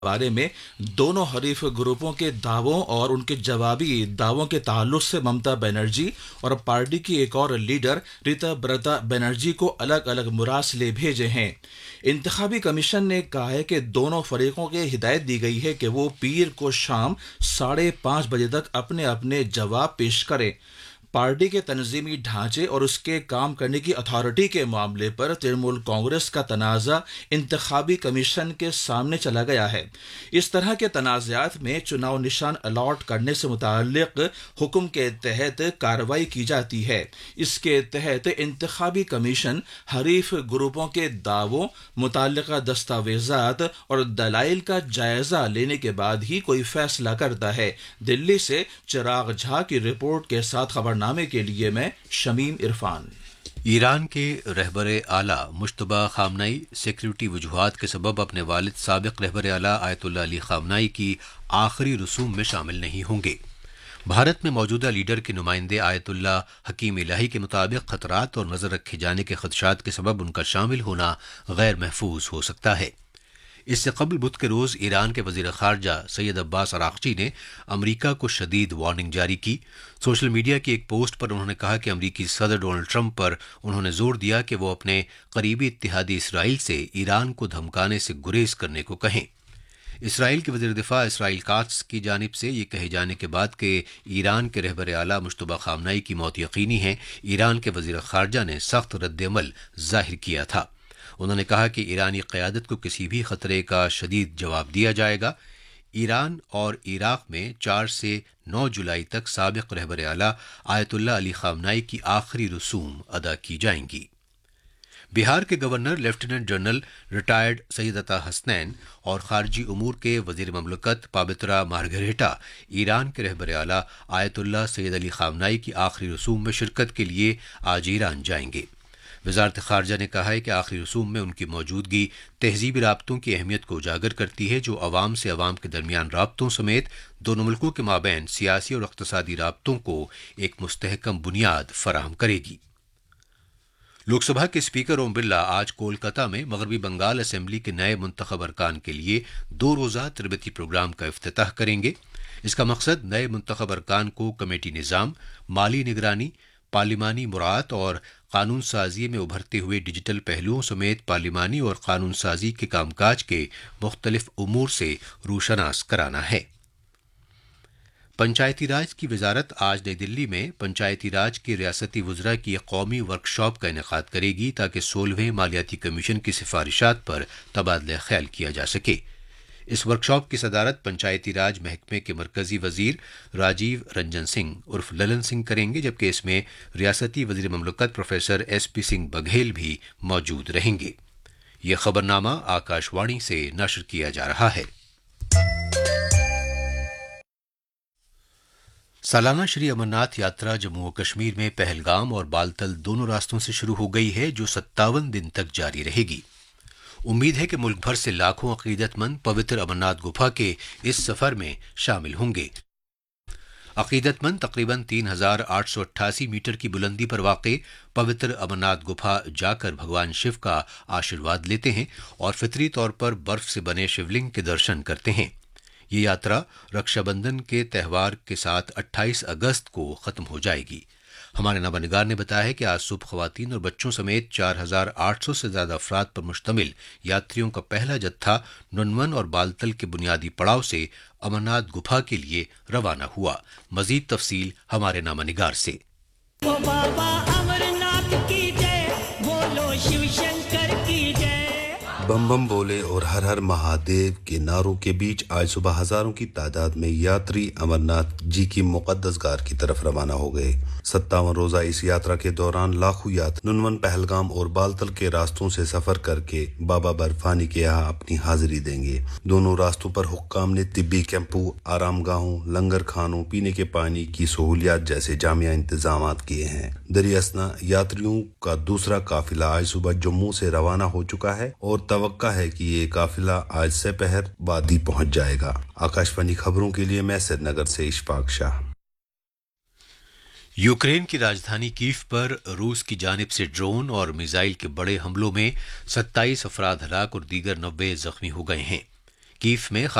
बारे में दोनों हरीफ ग्रुपों के दावों और उनके जवाबी दावों के ताल्लुक से ममता बनर्जी और पार्टी की एक और लीडर ऋतुव्रता बनर्जी को अलग अलग मुरासले भेजे हैं। इंतखाबी कमीशन ने कहा है कि दोनों फरीकों को हिदायत दी गई है कि वो पीर को शाम 5:30 बजे तक अपने अपने जवाब पेश करें। पार्टी के तंजीमी ढांचे और उसके काम करने की अथॉरिटी के मामले पर तृणमूल कांग्रेस का तनाज़ा इंतखाबी कमीशन के सामने चला गया है। इस तरह के तनाज़ात में चुनाव निशान अलॉट करने से मुताल्लिक हुक्म के तहत कार्रवाई की जाती है। इसके तहत इंतखाबी कमीशन हरीफ ग्रुपों के दावों, मुताल्लिका दस्तावेजात और दलाइल का जायजा लेने के बाद ही कोई फैसला करता है। दिल्ली से चिराग झा की रिपोर्ट के साथ खबरनामे के लिए मैं शमीम इरफान। ईरान के रहबर आला मुश्तबा खामनाई सिक्योरिटी वजूहात के सबब अपने वालिद साबिक रहबर आला आयतुल्लाह अली खामनाई की आखिरी रसूम में शामिल नहीं होंगे। भारत में मौजूदा लीडर के नुमाइंदे आयतुल्लाह हकीम इलाही के मुताबिक खतरात और नजर रखे जाने के खदशात के सबब उनका शामिल होना गैर महफूज हो सकता है। इससे कबल बुध के रोज ईरान के वजीर खारजा सैयद अब्बास अराक्ची ने अमरीका को शदीद वार्निंग जारी की। सोशल मीडिया की एक पोस्ट पर उन्होंने कहा कि अमरीकी सदर डोनाल्ड ट्रंप पर उन्होंने जोर दिया कि वो अपने करीबी इत्तेहादी इसराइल से ईरान को धमकाने से गुरेज करने को कहें। इसराइल के वज़ीर दिफा इसराइल कात्स की जानिब से ये कहे जाने के बाद कि ईरान के रहबर आला मुश्तबा खामनाई की मौत यकीनी है, ईरान के वज़ीर खारजा ने सख्त रद्द-ए-अमल जाहिर किया था। उन्होंने कहा कि ईरानी क़यादत को किसी भी खतरे का शदीद जवाब दिया जाएगा। ईरान और इराक़ में 4 से 9 जुलाई तक साबिक़ रहबर आला आयतुल्लाह अली खामनाई की आखिरी रसूम अदा की जाएंगी। बिहार के governor lieutenant general retired Syed अता हसनैन और खारजी उमूर के वजीर ममलकत पाबित्रा मार्गरेटा ईरान के रहबर आला आयतुल्लाह सैयद अली खामनाई की आखिरी रसूम में शिरकत के लिए आज ईरान जाएंगे। वजारत खारजा ने कहा है कि आखिरी रसूम में उनकी मौजूदगी तहजीबी राब्तों की अहमियत को उजागर करती है, जो अवाम से अवाम के दरमियान राब्तों समेत दोनों मुल्कों के माबैन सियासी और इक़्तिसादी राब्तों को एक मुस्तहकम बुनियाद फराहम करेगी। लोकसभा के स्पीकर ओम बिरला आज कोलकाता में मगरबी बंगाल असेंबली के नए मुंतखब अरकान के लिए 2 रोज़ा तरबती प्रोग्राम का इफ्तिताह करेंगे। इसका मकसद नए मुंतखब अरकान को कमेटी निज़ाम, माली निगरानी, पार्लिमानी मुरात और कानून साजी में उभरते हुए डिजिटल पहलुओं समेत पार्लिमानी और कानून साजी के कामकाज के मुख्तलिफ उमूर से रूशनास कराना है। पंचायती राज की वजारत आज नई दिल्ली में पंचायती राज के रियासती वज़रा की एक कौमी वर्कशॉप का इनेकाद करेगी ताकि 16वें मालियाती कमीशन की सिफारिशात पर तबादला ख्याल किया जा सके। इस वर्कशॉप की सदारत पंचायती राज महकमे के मरकजी वजीर राजीव रंजन सिंह उर्फ ललन सिंह करेंगे, जबकि इसमें रियासती वजीर ममलकत प्रोफेसर SP सिंह बघेल भी मौजूद रहेंगे। यह खबरनामा आकाशवाणी से नशर किया जा रहा है। सालाना श्री अमरनाथ यात्रा जम्मू और कश्मीर में पहलगाम और बालतल दोनों रास्तों से शुरू हो गई है, जो 57 दिन तक जारी रहेगी। उम्मीद है कि मुल्क भर से लाखों अकीदतमंद पवित्र अमरनाथ गुफा के इस सफर में शामिल होंगे। अकीदतमंद तकरीबन 3888 मीटर की बुलंदी पर वाक़े पवित्र अमरनाथ गुफा जाकर भगवान शिव का आशीर्वाद लेते हैं और फितरी तौर पर बर्फ से बने शिवलिंग के दर्शन करते हैं। ये यात्रा रक्षाबंधन के त्यौहार के साथ 28 अगस्त को खत्म हो जाएगी। हमारे नवानिगार ने बताया है कि आज सुबह खवातीन और बच्चों समेत 4800 से ज्यादा अफराद पर मुश्तमिल यात्रियों का पहला जत्था नुनवन और बालतल के बुनियादी पड़ाव से अमरनाथ गुफा के लिए रवाना हुआ। मजीद तफसील हमारे नवानिगार से। बम बम बोले और हर हर महादेव के नारों के बीच आज सुबह हजारों की तादाद में यात्री अमरनाथ जी की मुकद्दस गार की तरफ रवाना हो गए। 57 रोजा इस यात्रा के दौरान लाखों यात्री नुनवन, पहलगाम और बालतल के रास्तों से सफर करके बाबा बर्फानी के यहाँ अपनी हाजिरी देंगे। दोनों रास्तों पर हुक्काम ने तिब्बी कैंपों, आरामगाहों, लंगर खानों, पीने के पानी की सहूलियात जैसे जामिया इंतजाम किए हैं। दरियासना यात्रियों का दूसरा काफिला आज सुबह जम्मू से रवाना हो चुका है और तवक्का है कि ये काफिला आज से पहर वादी पहुंच जाएगा। आकाशवाणी खबरों के लिए मैं श्रीनगर से इशफाक शाह। यूक्रेन की राजधानी कीव पर रूस की जानिब से ड्रोन और मिसाइल के बड़े हमलों में 27 अफराद हलाक और दीगर 90 जख्मी हो गए हैं। کیف میں